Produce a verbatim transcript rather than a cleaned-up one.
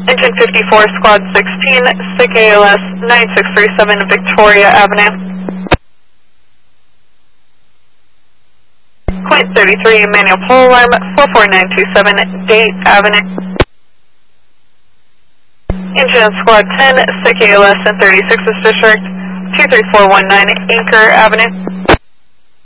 Engine fifty-four, Squad sixteen, S I C A L S nine six three seven, Victoria Avenue. Point thirty-three, manual pole alarm, four four nine two seven, Date Avenue. Engine Squad ten, S I C A L S in thirty-sixth District, two three four one nine, Anchor Avenue.